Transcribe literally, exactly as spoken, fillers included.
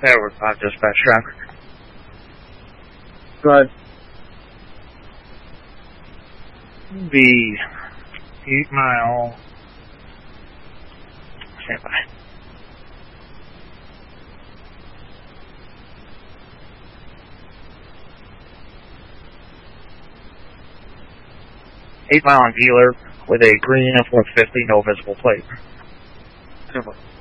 Edward five dispatch traffic. Go ahead. The eight mile. Stand by. Eight mile on dealer with a green F one fifty, no visible plate. Super.